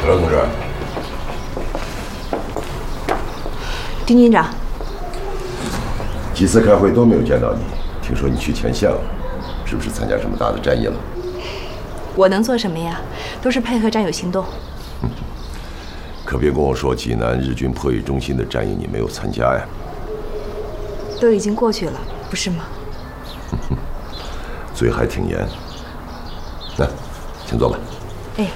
小刘同志， 丁军长， 几次开会都没有见到你，听说你去前线了，是不是参加什么大的战役了？ 我能做什么呀？都是配合战友行动。 可别跟我说济南日军迫役中心的战役你没有参加呀？ 都已经过去了，不是吗？ 嘴还挺严。来，请坐吧。 哎。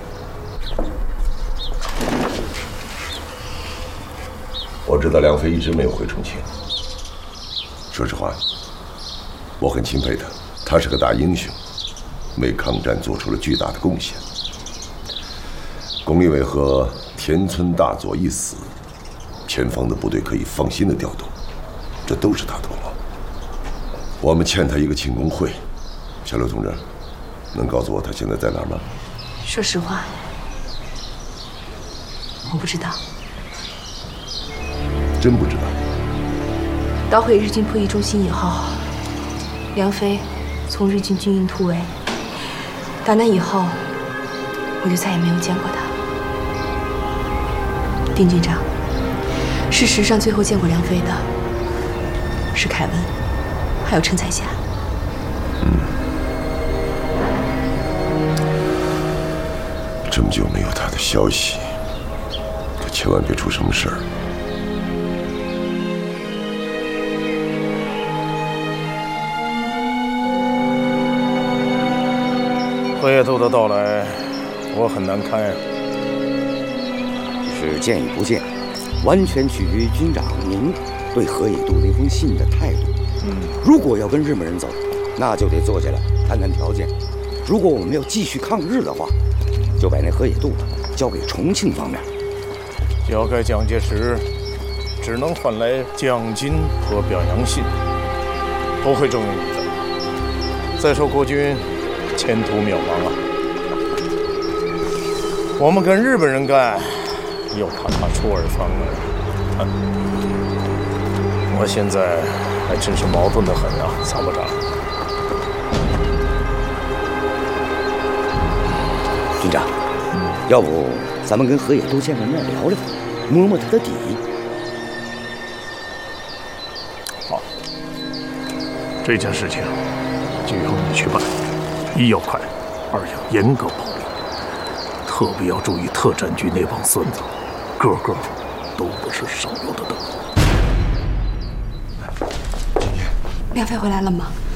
我知道梁飞一直没有回重庆。说实话，我很钦佩他，他是个大英雄，为抗战做出了巨大的贡献。龚立伟和田村大佐一死，前方的部队可以放心的调动，这都是他的功劳。我们欠他一个庆功会。小刘同志，能告诉我他现在在哪儿吗？ 说实话，我不知道。 真不知道。 捣毁日军迫役中心以后，梁飞从日军军营突围，打那以后，我就再也没有见过他。丁军长，事实上最后见过梁飞的是凯文，还有陈彩霞。 这么久没有他的消息，可千万别出什么事儿。 河野渡的到来，我很难堪呀。 是见与不见，完全取决于军长您对河野渡那封信的态度。如果要跟日本人走，那就得坐下来谈谈条件；如果我们要继续抗日的话，就把那河野渡交给重庆方面。 交给蒋介石，只能换来奖金和表扬信，不会重用你的。再说国军前途渺茫啊，我们跟日本人干，又怕出尔反尔。我现在还真是矛盾得很啊，参谋长。 军长，要不咱们跟河野渡见个面聊聊，摸摸他的底。 好，这件事情就由你去办。一要快，二要严格保密，特别要注意特战局那帮孙子，个个都不是省油的灯。 梁飞回来了吗？